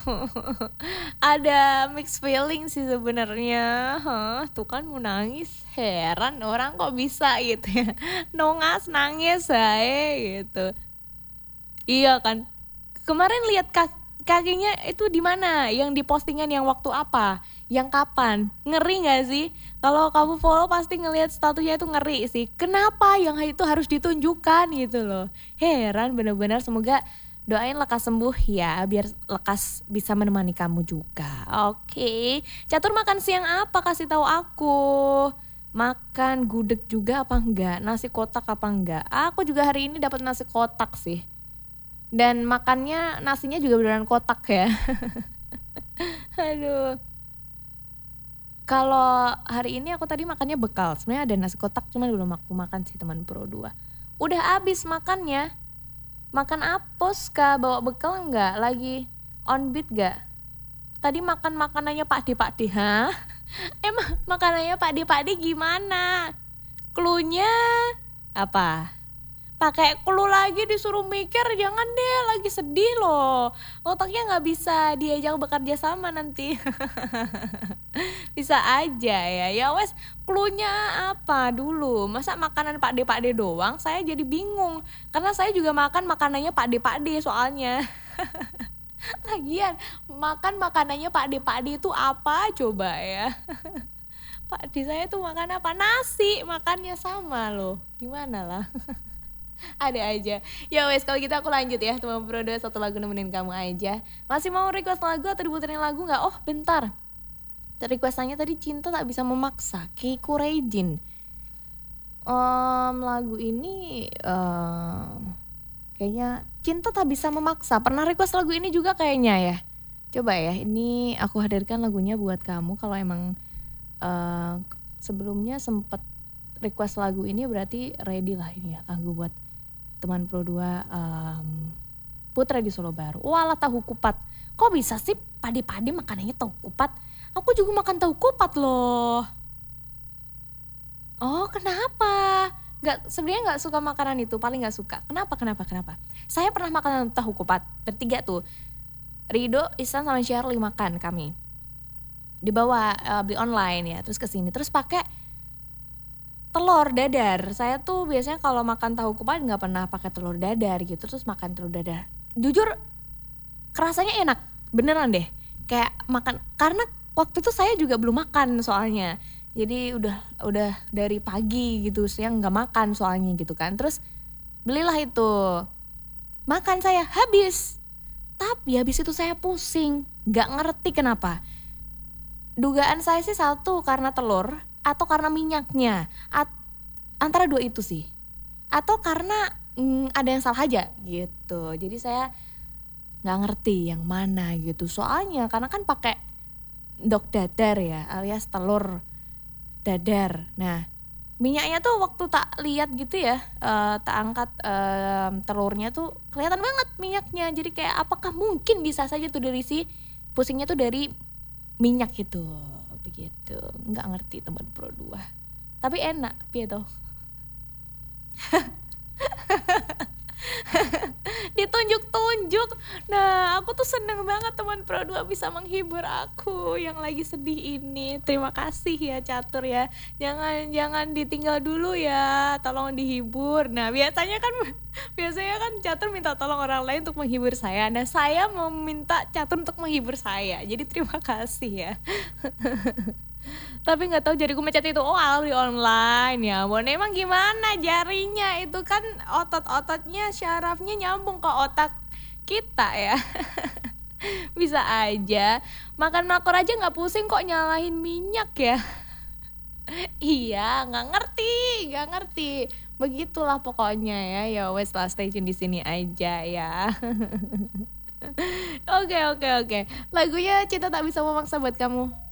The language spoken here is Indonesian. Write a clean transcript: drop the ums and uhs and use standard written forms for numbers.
Ada mixed feeling sih sebenarnya. Tuh kan mau nangis, heran orang kok bisa gitu ya. Nongas nangis saya gitu. Iya kan. Kemarin lihat kakinya itu di mana? Yang di postingan yang waktu apa? Yang kapan? Ngeri gak sih? Kalau kamu follow pasti ngelihat statusnya itu ngeri sih. Kenapa yang itu harus ditunjukkan gitu loh. Heran bener-bener, semoga doain lekas sembuh ya, biar lekas bisa menemani kamu juga. Oke. Catur makan siang apa? Kasih tahu aku. Makan gudeg juga apa enggak? Nasi kotak apa enggak? Aku juga hari ini dapat nasi kotak sih. Dan makannya nasinya juga beneran kotak ya. Aduh. Kalau hari ini aku tadi makannya bekal. Sebenarnya ada nasi kotak, cuman belum aku makan sih teman Pro 2. Udah habis makannya. Makan apos kah? Bawa bekal enggak? Lagi on beat gak? Tadi makan makanannya Pak D, hah? Emang makanannya Pak D gimana? Cluenya apa? Pakai clue lagi disuruh mikir, jangan deh, lagi sedih loh. Otaknya nggak bisa diajak bekerja sama nanti. Bisa aja ya wes, cluenya apa dulu? Masa makanan Pak D doang? Saya jadi bingung karena saya juga makan makanannya Pak D soalnya. Lagian makan makanannya Pak D itu apa coba ya? Pak D saya tuh makan apa? Nasi, makannya sama loh. Gimana lah? Ada aja. Ya wes, kalau gitu aku lanjut ya teman Pro 2, satu lagu nemenin kamu aja. Masih mau request lagu atau diputerin lagu gak? Oh bentar, requestannya tadi Cinta Tak Bisa Memaksa, Keiko Rejin. Lagu ini kayaknya Cinta Tak Bisa Memaksa. Pernah request lagu ini juga kayaknya ya. Coba ya, ini aku hadirkan lagunya buat kamu. Kalau emang sebelumnya sempet request lagu ini, berarti ready lah ini ya, lagu buat teman Pro 2 Putra di Solo Baru. Walah, tahu kupat. Kok bisa sih padi-padi makanannya tahu kupat? Aku juga makan tahu kupat loh. Oh kenapa? Sebenarnya nggak suka makanan itu, paling nggak suka. Kenapa? Saya pernah makan tahu kupat bertiga tuh. Rido, Isan sama Shirley makan kami. Dibawa beli online ya, terus kesini terus pakai telur dadar. Saya tuh biasanya kalau makan tahu kupat nggak pernah pakai telur dadar gitu, terus makan telur dadar. Jujur rasanya enak, beneran deh. Kayak makan, karena waktu itu saya juga belum makan soalnya. Jadi udah dari pagi gitu, siang nggak makan soalnya gitu kan. Terus belilah itu, makan saya habis. Tapi habis itu saya pusing, nggak ngerti kenapa. Dugaan saya sih satu karena telur, atau karena minyaknya, antara dua itu sih, atau karena ada yang salah aja gitu. Jadi saya nggak ngerti yang mana gitu, soalnya karena kan pakai dok dadar ya, alias telur dadar. Nah minyaknya tuh waktu tak lihat gitu ya, tak angkat telurnya tuh kelihatan banget minyaknya. Jadi kayak apakah mungkin bisa saja tuh dari pusingnya tuh dari minyak itu. Begitu, nggak ngerti teman Pro 2, tapi enak piye toh. Ditunjuk-tunjuk. Nah aku tuh seneng banget teman Pro 2 bisa menghibur aku yang lagi sedih ini. Terima kasih ya Catur ya, jangan ditinggal dulu ya, tolong dihibur. Nah biasanya kan Catur minta tolong orang lain untuk menghibur saya. Nah saya mau minta Catur untuk menghibur saya, jadi terima kasih ya. Tapi nggak tahu jariku mencet itu beli online ya. Bon, emang gimana jarinya itu kan otot-ototnya syarafnya nyambung ke otak kita ya. Bisa aja makan makor aja nggak pusing kok nyalahin minyak ya. Iya, nggak ngerti. Begitulah pokoknya ya. Ya wes lah, stay tune di sini aja ya. Oke. Lagunya Cinta Tak Bisa Memaksa buat kamu.